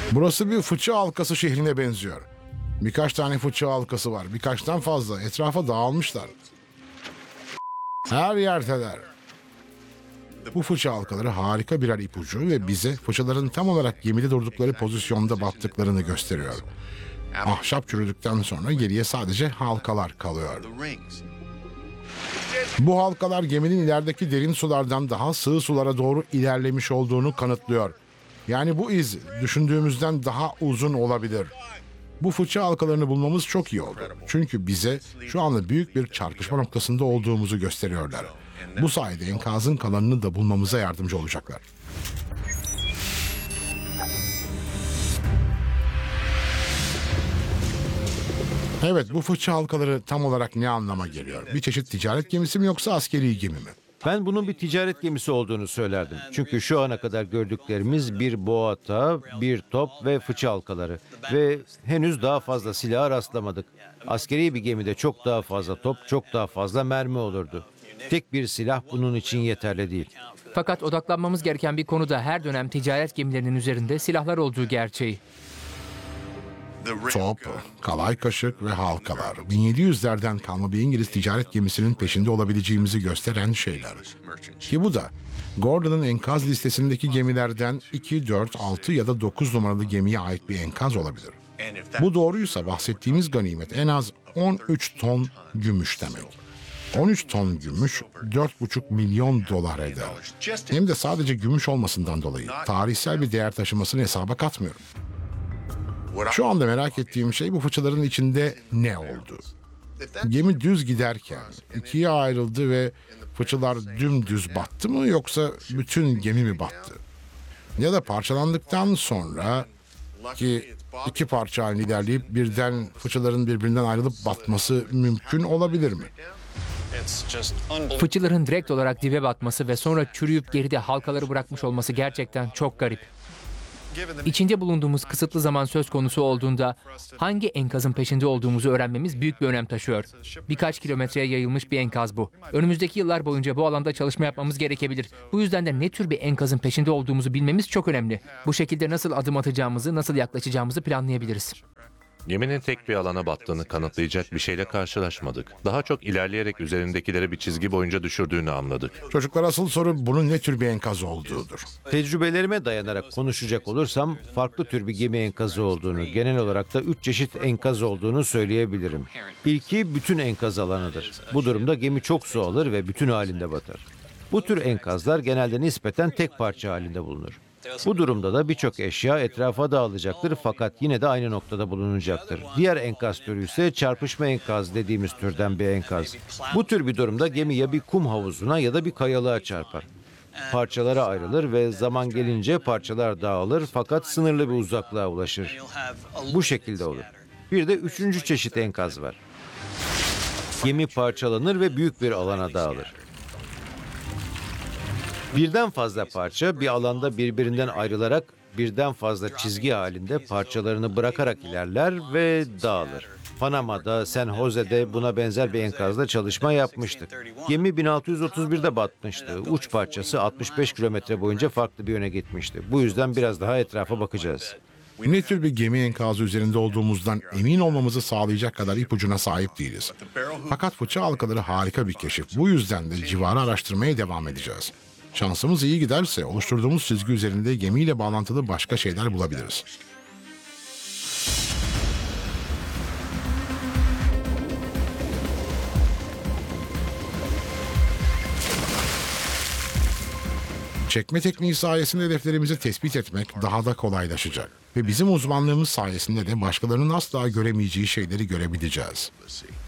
Burası bir fıçı halkası şehrine benziyor. Birkaç tane fıçı halkası var. Birkaçtan fazla. Etrafa dağılmışlar. Her yerdeler. Bu fıçı halkaları harika birer ipucu ve bize fıçıların tam olarak gemide durdukları pozisyonda battıklarını gösteriyor. Ahşap çürüdükten sonra geriye sadece halkalar kalıyor. Bu halkalar geminin ilerideki derin sulardan daha sığ sulara doğru ilerlemiş olduğunu kanıtlıyor. Yani bu iz düşündüğümüzden daha uzun olabilir. Bu fıçı halkalarını bulmamız çok iyi oldu. Çünkü bize şu anda büyük bir çarpışma noktasında olduğumuzu gösteriyorlar. Bu sayede enkazın kalanını da bulmamıza yardımcı olacaklar. Evet, bu fıçı halkaları tam olarak ne anlama geliyor? Bir çeşit ticaret gemisi mi yoksa askeri gemi mi? Ben bunun bir ticaret gemisi olduğunu söylerdim. Çünkü şu ana kadar gördüklerimiz bir boğata, bir top ve fıçı halkaları. Ve henüz daha fazla silaha rastlamadık. Askeri bir gemide çok daha fazla top, çok daha fazla mermi olurdu. Tek bir silah bunun için yeterli değil. Fakat odaklanmamız gereken bir konu da her dönem ticaret gemilerinin üzerinde silahlar olduğu gerçeği. Top, kalay kaşık ve halkalar. 1700'lerden kalma bir İngiliz ticaret gemisinin peşinde olabileceğimizi gösteren şeyler. Ki bu da Gordon'ın enkaz listesindeki gemilerden 2, 4, 6 ya da 9 numaralı gemiye ait bir enkaz olabilir. Bu doğruysa bahsettiğimiz ganimet en az 13 ton gümüş demek. 13 ton gümüş 4,5 milyon dolar eder. Hem de sadece gümüş olmasından dolayı tarihsel bir değer taşımasını hesaba katmıyorum. Şu anda merak ettiğim şey bu fıçıların içinde ne oldu? Gemi düz giderken ikiye ayrıldı ve fıçılar dümdüz battı mı yoksa bütün gemi mi battı? Ya da parçalandıktan sonra ki iki parça halinde ilerleyip birden fıçıların birbirinden ayrılıp batması mümkün olabilir mi? Fıçıların direkt olarak dibe batması ve sonra çürüyüp geride halkaları bırakmış olması gerçekten çok garip. İçinde bulunduğumuz kısıtlı zaman söz konusu olduğunda hangi enkazın peşinde olduğumuzu öğrenmemiz büyük bir önem taşıyor. Birkaç kilometreye yayılmış bir enkaz bu. Önümüzdeki yıllar boyunca bu alanda çalışma yapmamız gerekebilir. Bu yüzden de ne tür bir enkazın peşinde olduğumuzu bilmemiz çok önemli. Bu şekilde nasıl adım atacağımızı, nasıl yaklaşacağımızı planlayabiliriz. Geminin tek bir alana battığını kanıtlayacak bir şeyle karşılaşmadık. Daha çok ilerleyerek üzerindekileri bir çizgi boyunca düşürdüğünü anladık. Çocuklar, asıl soru bunun ne tür bir enkaz olduğudur. Tecrübelerime dayanarak konuşacak olursam farklı tür bir gemi enkazı olduğunu, genel olarak da 3 çeşit enkaz olduğunu söyleyebilirim. İlki bütün enkaz alanıdır. Bu durumda gemi çok su alır ve bütün halinde batar. Bu tür enkazlar genelde nispeten tek parça halinde bulunur. Bu durumda da birçok eşya etrafa dağılacaktır fakat yine de aynı noktada bulunacaktır. Diğer enkaz türü ise çarpışma enkaz dediğimiz türden bir enkaz. Bu tür bir durumda gemi ya bir kum havuzuna ya da bir kayalığa çarpar. Parçalara ayrılır ve zaman gelince parçalar dağılır fakat sınırlı bir uzaklığa ulaşır. Bu şekilde olur. Bir de üçüncü çeşit enkaz var. Gemi parçalanır ve büyük bir alana dağılır. Birden fazla parça bir alanda birbirinden ayrılarak birden fazla çizgi halinde parçalarını bırakarak ilerler ve dağılır. Panama'da, San Jose'de buna benzer bir enkazda çalışma yapmıştık. Gemi 1631'de batmıştı. Uç parçası 65 kilometre boyunca farklı bir yöne gitmişti. Bu yüzden biraz daha etrafa bakacağız. Ne tür bir gemi enkazı üzerinde olduğumuzdan emin olmamızı sağlayacak kadar ipucuna sahip değiliz. Fakat fıçı halkaları harika bir keşif. Bu yüzden de civarı araştırmaya devam edeceğiz. Şansımız iyi giderse oluşturduğumuz çizgi üzerinde gemiyle bağlantılı başka şeyler bulabiliriz. Çekme tekniği sayesinde hedeflerimizi tespit etmek daha da kolaylaşacak. Ve bizim uzmanlığımız sayesinde de başkalarının asla göremeyeceği şeyleri görebileceğiz.